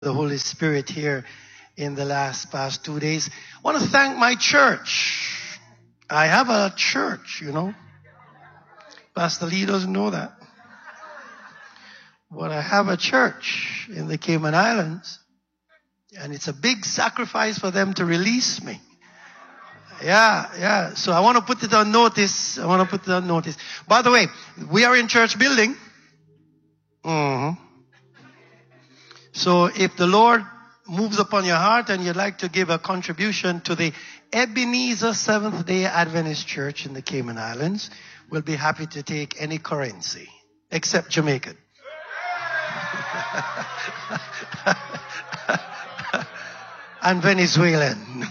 the Holy Spirit here in the past 2 days. I want to thank my church. I have a church, Pastor Lee doesn't know that. But I have a church in the Cayman Islands. And it's a big sacrifice for them to release me. Yeah. So I want to put it on notice. By the way, we are in church building. So if the Lord moves upon your heart and you'd like to give a contribution to the Ebenezer Seventh-day Adventist Church in the Cayman Islands, we'll be happy to take any currency, except Jamaican. And Venezuelan.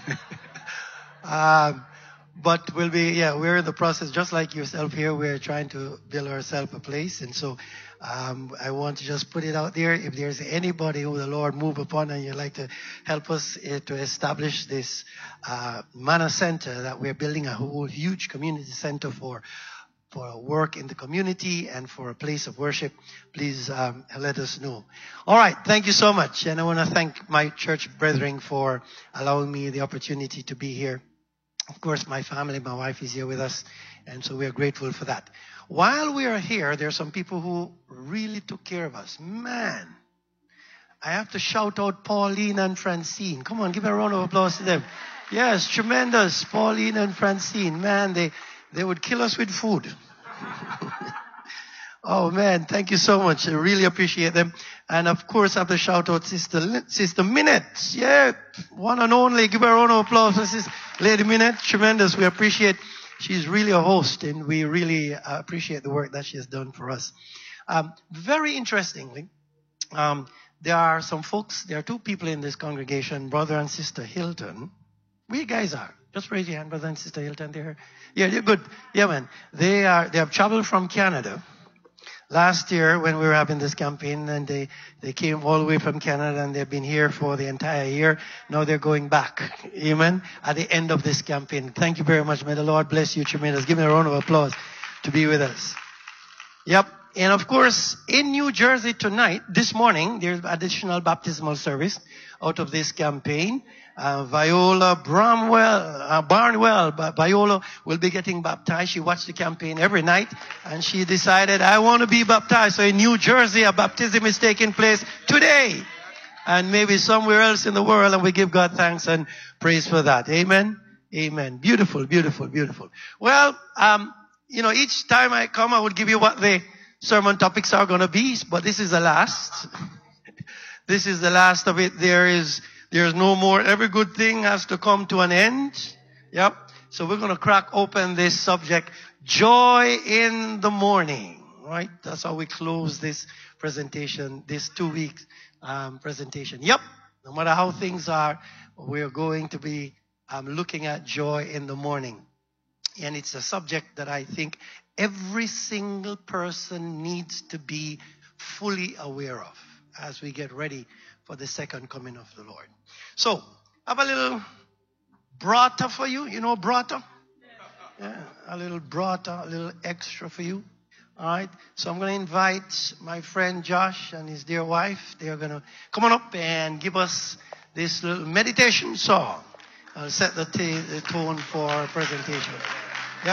But we're in the process, just like yourself here, we're trying to build ourselves a place. And so I want to just put it out there. If there's anybody who the Lord move upon and you'd like to help us to establish this Manna Center that we're building, a whole huge community center for work in the community and for a place of worship, please let us know. All right, thank you so much. And I want to thank my church brethren for allowing me the opportunity to be here. Of course, my family, my wife is here with us, and so we are grateful for that. While we are here, there are some people who really took care of us. Man, I have to shout out Pauline and Francine. Come on, give a round of applause to them. Yes, tremendous. Pauline and Francine. Man, they would kill us with food. Oh, man, thank you so much. I really appreciate them. And, of course, I have to shout out Sister Minette. Yeah, one and only. Give her a round of applause for Sister Lady Minette. Tremendous. We appreciate. She's really a host, and we really appreciate the work that she has done for us. Very interestingly, there are two people in this congregation, Brother and Sister Hilton. Where you guys are? Just raise your hand, Brother and Sister Hilton. They're here. Yeah, they're good. Yeah, man. They have traveled from Canada. Last year, when we were having this campaign, and they came all the way from Canada, and they've been here for the entire year. Now they're going back. Amen. At the end of this campaign. Thank you very much. May the Lord bless you tremendous. Give me a round of applause to be with us. Yep. And of course, in New Jersey tonight, this morning, there's additional baptismal service out of this campaign. Viola Barnwell, Viola will be getting baptized. She watched the campaign every night, and she decided, I want to be baptized. So in New Jersey, a baptism is taking place today, and maybe somewhere else in the world, and we give God thanks and praise for that. Amen. Amen. Beautiful, beautiful, beautiful. Well, each time I come, I would give you what the sermon topics are going to be, but this is the last. This is the last of it. There's no more. Every good thing has to come to an end. Yep. So we're going to crack open this subject, joy in the morning. Right? That's how we close this presentation, this 2 weeks presentation. Yep. No matter how things are, we're going to be looking at joy in the morning. And it's a subject that I think every single person needs to be fully aware of as we get ready for the second coming of the Lord. So, I have a little brata for you. You know brata? Yeah, a little brata, a little extra for you. All right. So I'm going to invite my friend Josh and his dear wife. They are going to come on up and give us this little meditation song. I'll set the tone for our presentation. Yep.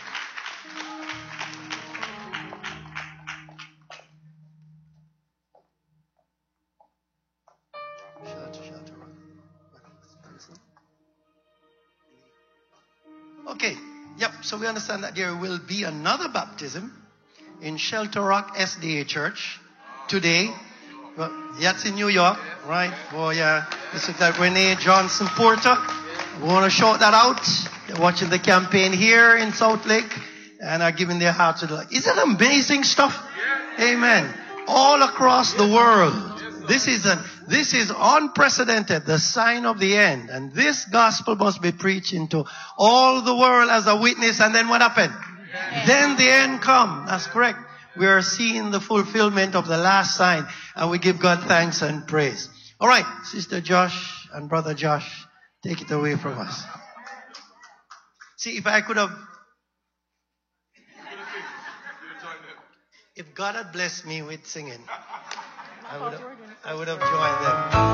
Okay, yep, so we understand that there will be another baptism in Shelter Rock SDA Church today. Well, that's in New York, right? Oh, yeah. This is that Renee Johnson Porter. We want to shout that out. They're watching the campaign here in South Lake and are giving their heart to the Lord. Isn't that amazing stuff? Amen. All across the world. This is unprecedented, the sign of the end. And this gospel must be preached into all the world as a witness. And then what happened? Then the end come. That's correct. We are seeing the fulfillment of the last sign. And we give God thanks and praise. All right, Sister Josh and Brother Josh, take it away from us. See, if God had blessed me with singing, I would have joined them.